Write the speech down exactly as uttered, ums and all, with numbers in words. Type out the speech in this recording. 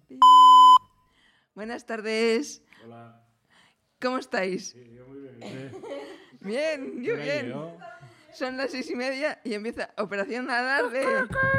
Buenas tardes. Hola. ¿Cómo estáis? Sí, yo muy bien. ¿Usted? Bien, yo ¿Qué hora bien. llegó? Son las seis y media y empieza Operación Alarde.